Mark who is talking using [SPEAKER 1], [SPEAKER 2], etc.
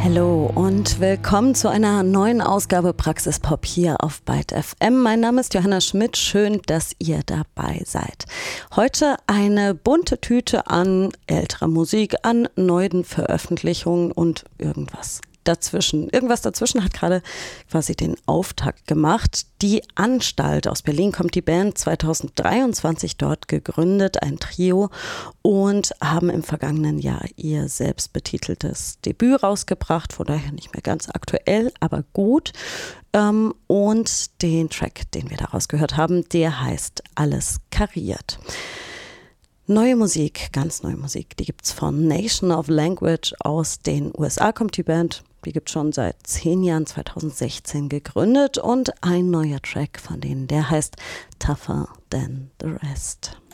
[SPEAKER 1] Hallo und willkommen zu einer neuen Ausgabe Praxis Pop hier auf Byte FM. Mein Name ist Johanna Schmidt, schön, dass ihr dabei seid. Heute eine bunte Tüte an älterer Musik, an neuen Veröffentlichungen und irgendwas dazwischen. Irgendwas dazwischen hat gerade quasi den Auftakt gemacht. Die Anstalt aus Berlin kommt, die Band 2023 dort gegründet, ein Trio, und haben im vergangenen Jahr ihr selbstbetiteltes Debüt rausgebracht, von daher nicht mehr ganz aktuell, aber gut. Und den Track, den wir daraus gehört haben, der heißt Alles kariert. Neue Musik, ganz neue Musik, die gibt's von Nation of Language aus den USA, kommt die Band. Die gibt es schon seit 10 Jahren, 2016 gegründet, und ein neuer Track von denen, der heißt Tougher Than the Rest.